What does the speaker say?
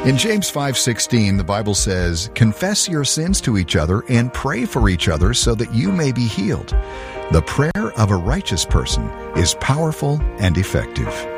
In James 5:16, the Bible says, "Confess your sins to each other and pray for each other so that you may be healed. The prayer of a righteous person is powerful and effective."